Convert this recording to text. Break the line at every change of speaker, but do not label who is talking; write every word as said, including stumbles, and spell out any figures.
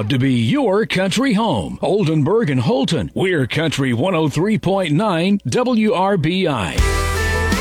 proud to be your country home. Oldenburg and Holton, we're Country one oh three point nine W R B I.